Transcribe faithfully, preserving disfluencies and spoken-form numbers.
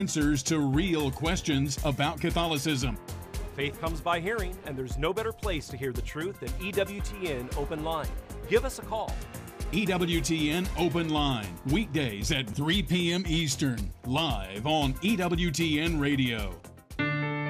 answers to real questions about Catholicism. Faith comes by hearing, and there's no better place to hear the truth than E W T N Open Line. Give us a call. E W T N Open Line, weekdays at three p.m. Eastern, live on E W T N Radio.